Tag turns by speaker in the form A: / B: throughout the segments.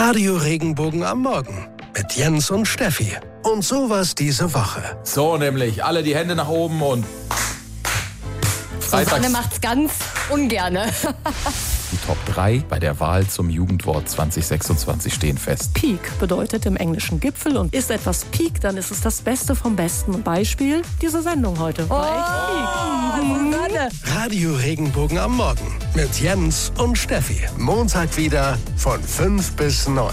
A: Radio Regenbogen am Morgen mit Jens und Steffi. Und sowas diese Woche.
B: So nämlich, alle die Hände nach oben und
C: Susanne macht's ganz ungerne.
B: Die Top 3 bei der Wahl zum Jugendwort 2026 stehen fest.
D: Peak bedeutet im Englischen Gipfel und ist etwas Peak, dann ist es das Beste vom Besten. Beispiel diese Sendung heute.
C: Susanne.
A: Radio Regenbogen am Morgen mit Jens und Steffi. Montag wieder von 5 bis 9.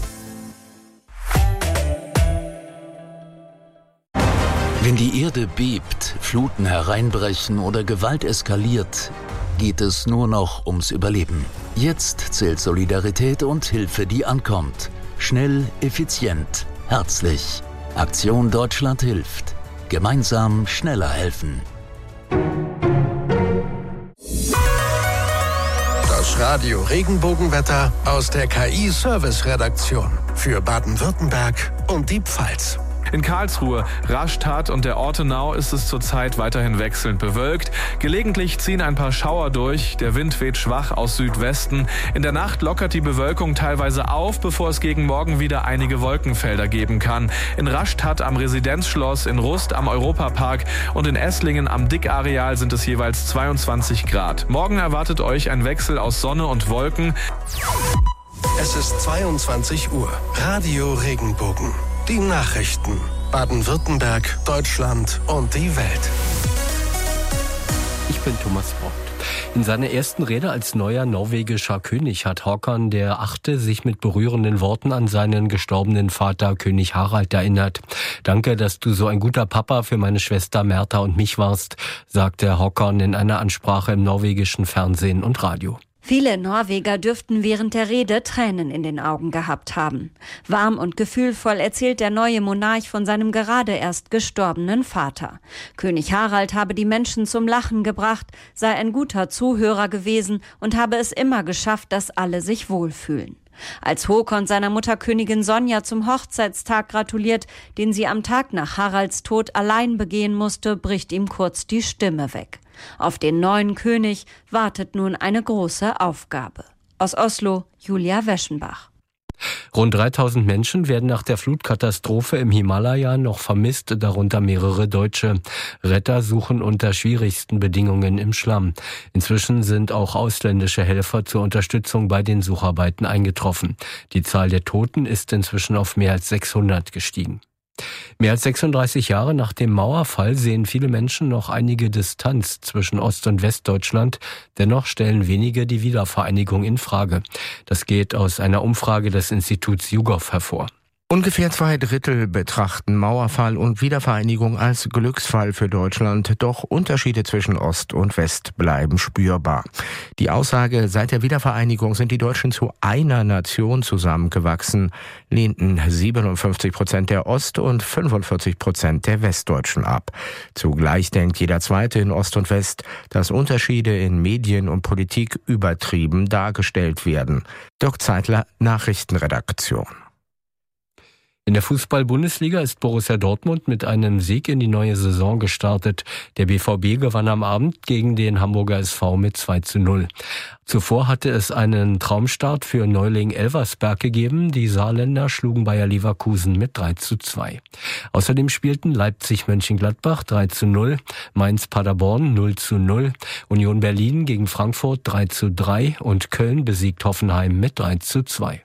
E: Wenn die Erde bebt, Fluten hereinbrechen oder Gewalt eskaliert, geht es nur noch ums Überleben. Jetzt zählt Solidarität und Hilfe, die ankommt. Schnell, effizient, herzlich. Aktion Deutschland hilft. Gemeinsam schneller helfen.
A: Das Radio Regenbogenwetter aus der KI-Service-Redaktion für Baden-Württemberg und die Pfalz.
F: In Karlsruhe, Rastatt und der Ortenau ist es zurzeit weiterhin wechselnd bewölkt. Gelegentlich ziehen ein paar Schauer durch. Der Wind weht schwach aus Südwesten. In der Nacht lockert die Bewölkung teilweise auf, bevor es gegen Morgen wieder einige Wolkenfelder geben kann. In Rastatt am Residenzschloss, in Rust am Europapark und in Esslingen am Dickareal sind es jeweils 22 Grad. Morgen erwartet euch ein Wechsel aus Sonne und Wolken.
A: Es ist 22 Uhr. Radio Regenbogen. Die Nachrichten. Baden-Württemberg, Deutschland und die Welt.
G: Ich bin Thomas Vogt. In seiner ersten Rede als neuer norwegischer König hat Håkon der Achte sich mit berührenden Worten an seinen gestorbenen Vater König Harald erinnert. Danke, dass du so ein guter Papa für meine Schwester Märtha und mich warst, sagte Håkon in einer Ansprache im norwegischen Fernsehen und Radio.
H: Viele Norweger dürften während der Rede Tränen in den Augen gehabt haben. Warm und gefühlvoll erzählt der neue Monarch von seinem gerade erst gestorbenen Vater. König Harald habe die Menschen zum Lachen gebracht, sei ein guter Zuhörer gewesen und habe es immer geschafft, dass alle sich wohlfühlen. Als Håkon seiner Mutter Königin Sonja zum Hochzeitstag gratuliert, den sie am Tag nach Haralds Tod allein begehen musste, bricht ihm kurz die Stimme weg. Auf den neuen König wartet nun eine große Aufgabe. Aus Oslo, Julia Weschenbach.
G: Rund 3000 Menschen werden nach der Flutkatastrophe im Himalaya noch vermisst, darunter mehrere Deutsche. Retter suchen unter schwierigsten Bedingungen im Schlamm. Inzwischen sind auch ausländische Helfer zur Unterstützung bei den Sucharbeiten eingetroffen. Die Zahl der Toten ist inzwischen auf mehr als 600 gestiegen. Mehr als 36 Jahre nach dem Mauerfall sehen viele Menschen noch einige Distanz zwischen Ost- und Westdeutschland. Dennoch stellen wenige die Wiedervereinigung in Frage. Das geht aus einer Umfrage des Instituts YouGov hervor.
I: Ungefähr 2/3 betrachten Mauerfall und Wiedervereinigung als Glücksfall für Deutschland, doch Unterschiede zwischen Ost und West bleiben spürbar. Die Aussage, seit der Wiedervereinigung sind die Deutschen zu einer Nation zusammengewachsen, lehnten 57% der Ost- und 45% der Westdeutschen ab. Zugleich denkt jeder Zweite in Ost und West, dass Unterschiede in Medien und Politik übertrieben dargestellt werden. Dirk Zeitler, Nachrichtenredaktion.
G: In der Fußball-Bundesliga ist Borussia Dortmund mit einem Sieg in die neue Saison gestartet. Der BVB gewann am Abend gegen den Hamburger SV mit 2:0. Zuvor hatte es einen Traumstart für Neuling Elversberg gegeben. Die Saarländer schlugen Bayer Leverkusen mit 3:2. Außerdem spielten Leipzig-Mönchengladbach 3:0, Mainz-Paderborn 0:0, Union Berlin gegen Frankfurt 3:3 und Köln besiegt Hoffenheim mit 3:2.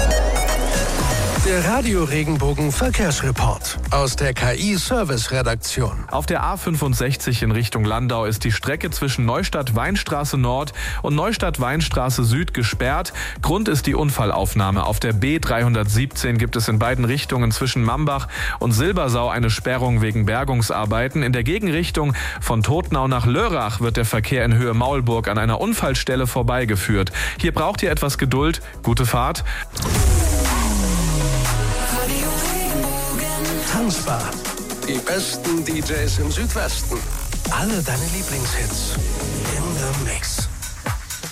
A: Der Radio Regenbogen Verkehrsreport aus der KI-Service-Redaktion.
F: Auf der A65 in Richtung Landau ist die Strecke zwischen Neustadt-Weinstraße Nord und Neustadt-Weinstraße Süd gesperrt. Grund ist die Unfallaufnahme. Auf der B317 gibt es in beiden Richtungen zwischen Mambach und Silbersau eine Sperrung wegen Bergungsarbeiten. In der Gegenrichtung von Totnau nach Lörrach wird der Verkehr in Höhe Maulburg an einer Unfallstelle vorbeigeführt. Hier braucht ihr etwas Geduld. Gute Fahrt.
A: Tanzbar. Die besten DJs im Südwesten. Alle deine Lieblingshits.